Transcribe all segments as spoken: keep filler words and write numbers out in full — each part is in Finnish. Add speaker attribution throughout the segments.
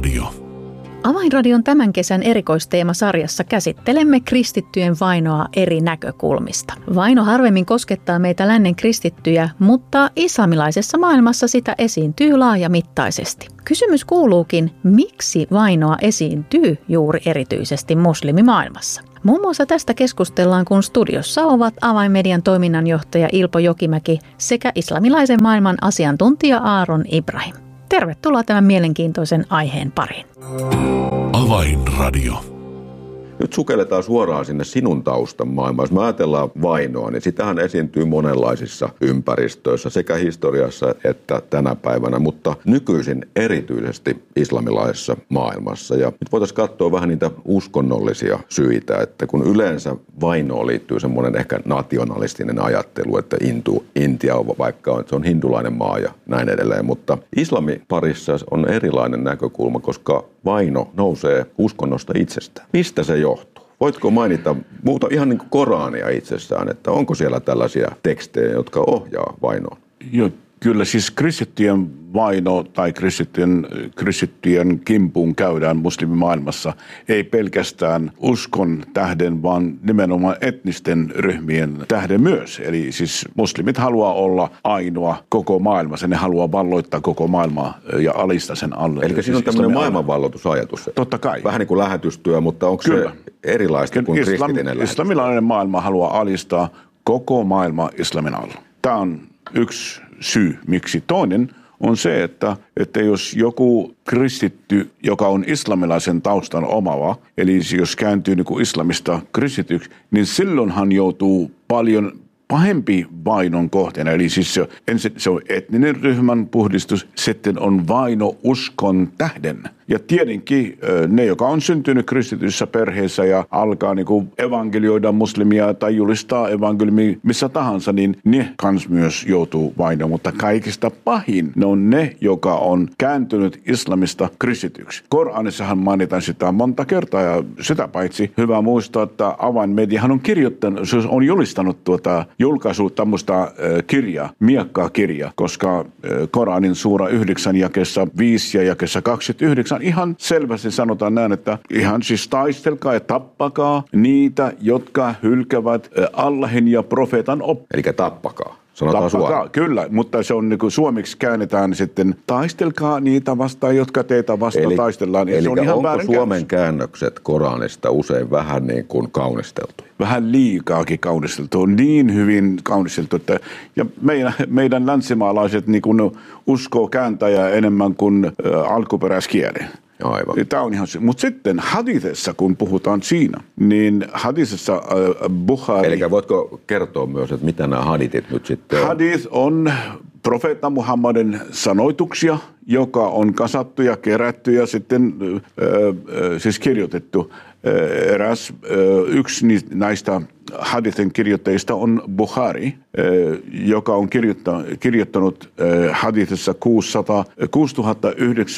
Speaker 1: Avainradio.
Speaker 2: Avainradion tämän kesän erikoisteemasarjassa käsittelemme kristittyjen vainoa eri näkökulmista. Vaino harvemmin koskettaa meitä lännen kristittyjä, mutta islamilaisessa maailmassa sitä esiintyy laajamittaisesti. Kysymys kuuluukin, miksi vainoa esiintyy juuri erityisesti muslimimaailmassa? Muun muassa tästä keskustellaan, kun studiossa ovat Avainmedian toiminnanjohtaja Ilpo Jokimäki sekä islamilaisen maailman asiantuntija Aaron Ibrahim. Tervetuloa tämän mielenkiintoisen aiheen pariin.
Speaker 1: Avainradio.
Speaker 3: Nyt sukelletaan suoraan sinne sinun taustan maailmaan. Jos me ajatellaan vainoa, niin sitähän esiintyy monenlaisissa ympäristöissä, sekä historiassa että tänä päivänä, mutta nykyisin erityisesti islamilaisessa maailmassa. Ja nyt voitaisiin katsoa vähän niitä uskonnollisia syitä, että kun yleensä vainoon liittyy semmoinen ehkä nationalistinen ajattelu, että Intu, Intia on vaikka on, se on hindulainen maa ja näin edelleen, mutta islamiparissa on erilainen näkökulma, koska vaino nousee uskonnosta itsestään. Mistä se johtuu? Voitko mainita muuta ihan niin kuin Korania itsessään, että onko siellä tällaisia tekstejä, jotka ohjaa vainoon?
Speaker 4: Joo, kyllä siis kristittyjen vaino tai kristittyjen, kristittyjen kimpuun käydään muslimimaailmassa ei pelkästään uskon tähden, vaan nimenomaan etnisten ryhmien tähden myös. Eli siis muslimit haluaa olla ainoa koko maailmassa, ne haluaa valloittaa koko maailmaa ja alistaa sen alle.
Speaker 3: Eli siinä on tämmöinen maailmanvalloitusajatus.
Speaker 4: Totta kai.
Speaker 3: Vähän niin kuin lähetystyö, mutta onko Kyllä. se erilaista kuin
Speaker 4: Islam,
Speaker 3: kristillinen lähetys?
Speaker 4: Islamilainen maailma haluaa alistaa koko maailma islamin alla. Tämä on yksi syy, miksi. Toinen on se, että, että jos joku kristitty, joka on islamilaisen taustan omava, eli jos kääntyy niin kuin islamista kristityksi, niin silloin hän joutuu paljon pahempi vainon kohteena. Eli siis se, ensin se on etninen ryhmän puhdistus, sitten on vaino uskon tähden. Ja tietenkin ne, joka on syntynyt kristityssä perheessä ja alkaa niin kuin evankelioida muslimia tai julistaa evankeliumia missä tahansa, niin ne kans myös joutuu vainoon. Mutta kaikista pahin ne on ne, joka on kääntynyt islamista kristityksi. Koranissahan mainitaan sitä monta kertaa ja sitä paitsi hyvä muistaa, että Avainmediahan on kirjoittanut, se on julistanut tuota julkaisu tämmöistä äh, kirjaa, miekkaa kirjaa, koska äh, Koranin suura yhdeksän jakessa viisi ja jakessa kaksikymmentäyhdeksän ihan selvästi sanotaan näin, että ihan siis taistelkaa ja tappakaa niitä, jotka hylkävät Allahin ja profeetan oppia.
Speaker 3: Eli tappakaa. Sanotaan
Speaker 4: Tappakaa,
Speaker 3: suoraan.
Speaker 4: kyllä, mutta se on niin kuin suomeksi käännetään sitten taistelkaa niitä vastaan, jotka teitä vastaan eli, taistellaan.
Speaker 3: Eli
Speaker 4: se on ihan
Speaker 3: onko Suomen
Speaker 4: käännös.
Speaker 3: käännökset Koranista usein vähän niin kuin kaunisteltu?
Speaker 4: Vähän liikaakin kaunisteltu, niin hyvin kaunisteltu, että ja meidän, meidän länsimaalaiset niin kuin uskoo kääntäjää enemmän kuin ä, alkuperäiskielen.
Speaker 3: Aivan.
Speaker 4: Tämä on ihan, mutta sitten hadithissa, kun puhutaan siinä, niin hadithissa äh, Bukhari...
Speaker 3: Eli voitko kertoa myös, että mitä nämä hadithit nyt sitten on?
Speaker 4: Hadith on profeetta Muhammadin sanoituksia, joka on kasattu ja kerätty ja sitten äh, äh, siis kirjoitettu. Äh, eräs äh, yksi näistä hadithin kirjoittajista on Bukhari, joka on kirjoittanut hadithissa kuusituhatta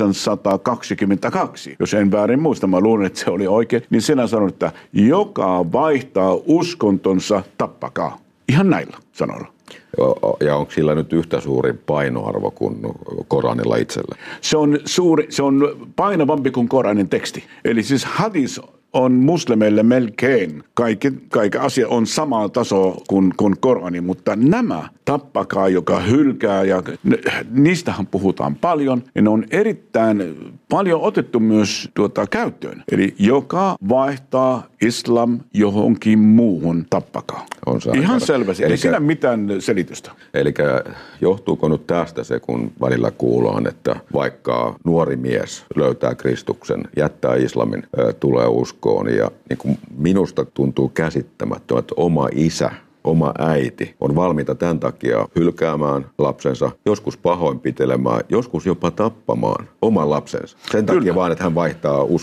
Speaker 4: yhdeksänsataakaksikymmentäkaksi. Jos en väärin muista, mä luulen, että se oli oikein, niin sen on sanonut, että joka vaihtaa uskontonsa, tappakaa. Ihan näillä sanoilla.
Speaker 3: Ja onko sillä nyt yhtä suuri painoarvo kuin Koranilla itsellä?
Speaker 4: Se on, suuri, se on painavampi kuin Koranin teksti. Eli siis hadith on muslimeille melkein, kaikki, kaikki asia on samaa tasoa kuin, kuin Korani, mutta nämä tappakaa, joka hylkää, ja niistähän puhutaan paljon, ja ne on erittäin paljon otettu myös tuota käyttöön. Eli joka vaihtaa islam johonkin muuhun, tappakaa.
Speaker 3: On
Speaker 4: ihan selvästi, ei siinä mitään selitystä.
Speaker 3: Eli johtuuko nyt tästä se, kun välillä kuullaan, että vaikka nuori mies löytää Kristuksen, jättää islamin, tulee uskoon, ja niin kuin minusta tuntuu käsittämättömän, että oma isä, oma äiti on valmiita tämän takia hylkäämään lapsensa, joskus pahoinpitelemään, joskus jopa tappamaan oman lapsensa. Sen takia Kyllä. vaan, että hän vaihtaa uskoa.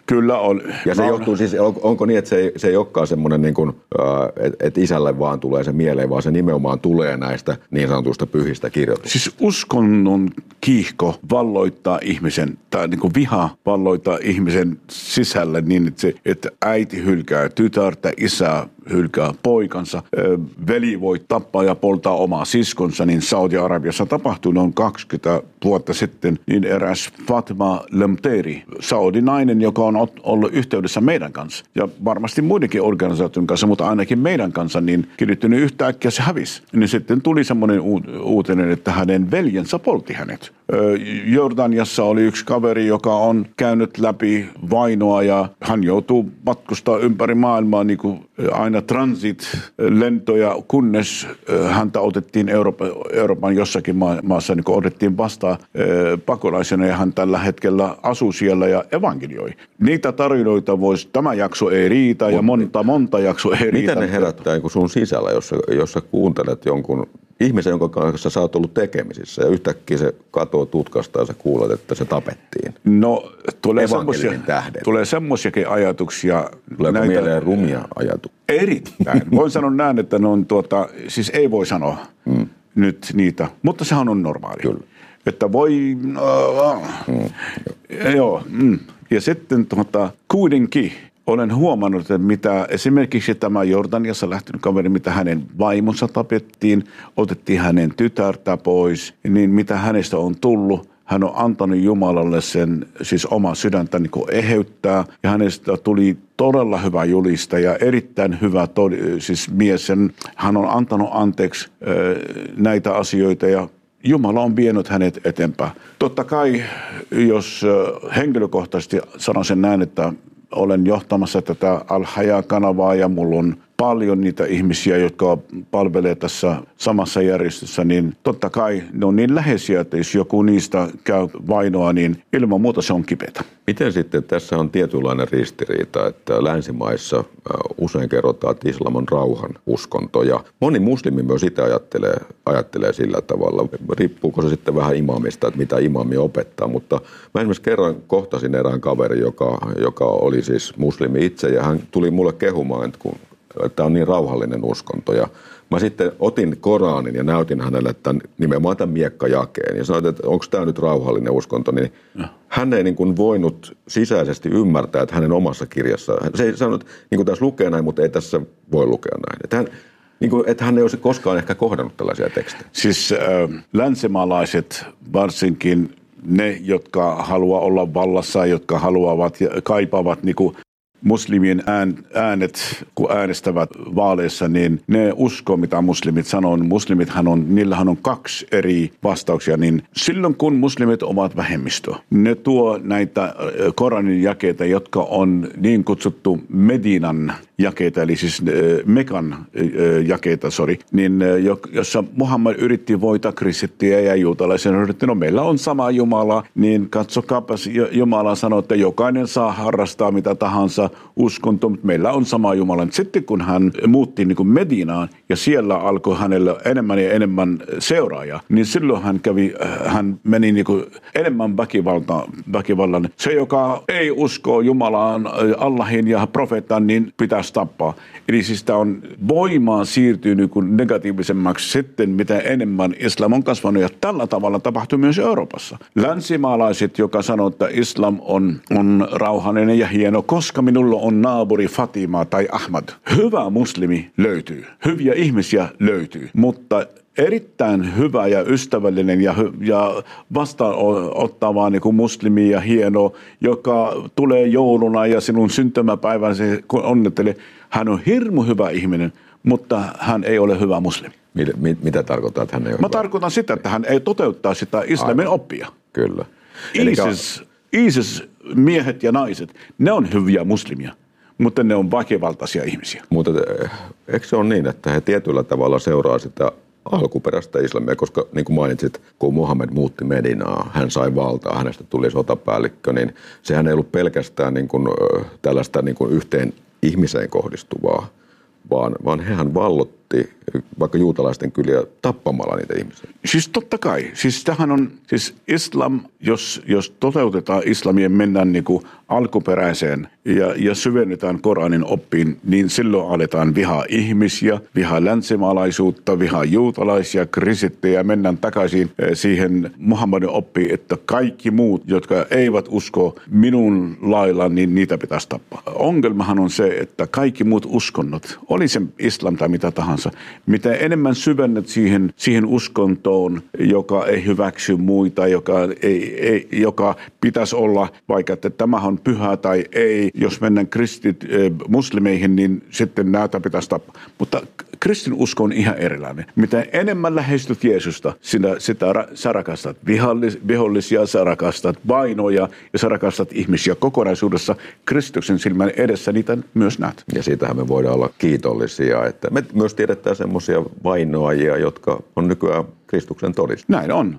Speaker 4: Kyllä on.
Speaker 3: Ja se johtuu siis, onko niin, että se ei, se ei olekaan semmoinen, niin kuin, että, että isälle vaan tulee se mieleen, vaan se nimenomaan tulee näistä niin sanotusta pyhistä kirjoituksista?
Speaker 4: Siis uskonnon kiihko valloittaa ihmisen, tai niin kuin viha valloittaa ihmisen sisällä niin, että, se, että äiti hylkää tytärtä, isä hylkää poikansa, veli voi tappaa ja polttaa omaa siskonsa, niin Saudi-Arabiassa tapahtui noin kaksikymmentä vuotta sitten, niin eräs Fatma Lemteri, saudinainen, joka on ollut yhteydessä meidän kanssa, ja varmasti muidenkin organisaation kanssa, mutta ainakin meidän kanssa, niin kirjoittanut yhtäkkiä se hävisi. Niin sitten tuli semmoinen uutinen, että hänen veljensä poltti hänet. Jordaniassa oli yksi kaveri, joka on käynyt läpi vainoa, ja hän joutuu matkustaa ympäri maailmaa niin kuin aina transit-lentoja, kunnes häntä otettiin Euroopan, Euroopan jossakin maassa, niin otettiin vastaan pakolaisena, ja hän tällä hetkellä asuu siellä ja evankelioi. Niitä tarinoita voisi, tämä jakso ei riitä, ja monta, monta jakso ei riitä.
Speaker 3: Miten ne herättää niin kuin sun sisällä, jos, jos sä kuuntelet jonkun ihmisen, jonka kanssa sä oot ollut tekemisissä, ja yhtäkkiä se katoo tutkasta ja sä kuulet, että se tapettiin?
Speaker 4: No, tulee semmoisia, tulee semmoisiakin ajatuksia.
Speaker 3: Tuleeko näitä mieleen rumia ajatuksia?
Speaker 4: Erittäin. Voin sanoa näin, että ne on tuota, siis ei voi sanoa mm. nyt niitä, mutta sehän on normaali. Kyllä. Että voi, uh, mm. joo, mm. ja sitten tuota, kuitenkin olen huomannut, että mitä esimerkiksi tämä Jordaniassa lähtenyt kaveri, mitä hänen vaimonsa tapettiin, otettiin hänen tytärtä pois, niin mitä hänestä on tullut. Hän on antanut Jumalalle sen, siis omaa sydäntä niin kuin eheyttää, ja hänestä tuli todella hyvä julistaja, erittäin hyvä siis mies. Hän on antanut anteeksi äh, näitä asioita, ja Jumala on vienyt hänet eteenpäin. Totta kai, jos äh, henkilökohtaisesti sanon sen näin, että olen johtamassa tätä Al-Haya-kanavaa, ja mulla on paljon niitä ihmisiä, jotka palvelee tässä samassa järjestössä, niin totta kai ne on niin läheisiä, että jos joku niistä käy vainoa, niin ilman muuta se on kipeätä.
Speaker 3: Miten sitten, tässä on tietynlainen ristiriita, että länsimaissa usein kerrotaan, että islam on rauhan uskonto, ja moni muslimi myös sitä ajattelee, ajattelee sillä tavalla. Riippuuko se sitten vähän imamista, että mitä imami opettaa, mutta mä esimerkiksi kerran kohtasin erään kaverin, joka, joka oli siis muslimi itse, ja hän tuli mulle kehumaan, että kun tämä on niin rauhallinen uskonto. Ja mä sitten otin Koranin ja näytin hänelle tämän, nimenomaan tämän miekkajakeen. Ja sanoin, että onko tämä nyt rauhallinen uskonto. Niin hän ei niin kuin voinut sisäisesti ymmärtää, että hänen omassa kirjassaan. Se ei sanonut, että niin kuin tässä lukee näin, mutta ei tässä voi lukea näin. Että hän, niin kuin, että hän ei olisi koskaan ehkä kohdannut tällaisia tekstejä.
Speaker 4: Siis äh, länsimaalaiset varsinkin, ne, jotka haluaa olla vallassa, jotka haluavat ja kaipaavat niin kuin muslimien äänet, kun äänestävät vaaleissa, niin ne uskoo, mitä muslimit sanoo. Muslimithan on, niillähän on kaksi eri vastauksia. Niin silloin, kun muslimit ovat vähemmistö, ne tuo näitä Koranin jakeita, jotka on niin kutsuttu Medinan jakeita, eli siis Mekan jakeita, sorry, niin jossa Muhammad yritti voittaa kristittyjä ja juutalaisia, yritti, no meillä on sama Jumala, niin katsokaapas, Jumala sanoo, että jokainen saa harrastaa mitä tahansa uskonto, mutta meillä on sama Jumala. Sitten kun hän muutti niin kuin Medinaan ja siellä alkoi hänellä enemmän ja enemmän seuraajia, niin silloin hän kävi, hän meni niin kuin enemmän väkivalta, väkivallan. Se, joka ei usko Jumalaan, Allahin ja profeettaan, niin pitäisi tappaa. Eli siis tämä on voimaan siirtyy niin kuin negatiivisemmaksi sitten, mitä enemmän islam on kasvanut. Ja tällä tavalla tapahtuu myös Euroopassa. Länsimaalaiset, joka sanoo, että islam on, on rauhallinen ja hieno, koska minulla on naapuri Fatima tai Ahmad. Hyvä muslimi löytyy. Hyviä ihmisiä löytyy. Mutta erittäin hyvä ja ystävällinen ja, ja vastaanottava niin kuin muslimi ja hieno, joka tulee jouluna ja sinun syntymäpäivän se onnettelee. Hän on hirmu hyvä ihminen, mutta hän ei ole hyvä muslimi.
Speaker 3: Mitä, mit, mitä tarkoittaa, että hän ei ole
Speaker 4: Mä
Speaker 3: hyvä?
Speaker 4: tarkoitan sitä, että hän ei toteuttaa sitä islamin
Speaker 3: Aivan.
Speaker 4: oppia.
Speaker 3: Kyllä.
Speaker 4: ISIS, ISIS miehet ja naiset, ne on hyviä muslimia, mutta ne on väkivaltaisia ihmisiä.
Speaker 3: Mutta eikö se ole niin, että he tietyllä tavalla seuraa sitä alkuperäistä islamia, koska niin kuin mainitsit, kun Muhammed muutti Medinaa, hän sai valtaa, hänestä tuli sotapäällikkö, niin sehän ei ollut pelkästään niin kuin, tällaista niin kuin yhteen ihmiseen kohdistuvaa, vaan, vaan hehän vallot, vaikutti vaikka juutalaisten kyliä tappamalla niitä ihmisiä?
Speaker 4: Siis totta kai. Siis tähän on, siis islam, jos, jos toteutetaan islamia, mennään niin kuin alkuperäiseen ja, ja syvennytään Koranin oppiin, niin silloin aletaan vihaa ihmisiä, vihaa länsimaalaisuutta, vihaa juutalaisia, kristittyjä, mennään takaisin siihen Muhammadin oppiin, että kaikki muut, jotka eivät usko minun lailla, niin niitä pitäisi tappaa. Ongelmahan on se, että kaikki muut uskonnot, oli se islam tai mitä tahansa, mitä enemmän syvennet siihen, siihen uskontoon, joka ei hyväksy muita, joka, ei, ei, joka pitäisi olla, vaikka että tämähän on pyhä tai ei, jos mennään kristit eh, muslimeihin, niin sitten näitä pitäisi tappaa. Mutta kristin usko on ihan erilainen. Mitä enemmän lähestyt Jeesusta, sitä, sitä sä rakastat vihollis, vihollisia, sä rakastat vainoja ja sä rakastat ihmisiä kokonaisuudessa. Kristuksen silmän edessä niitä myös näet.
Speaker 3: Ja siitähän me voidaan olla kiitollisia, että me myös tiedetään semmoisia vainoajia, jotka on nykyään Kristuksen todiste.
Speaker 4: Näin on.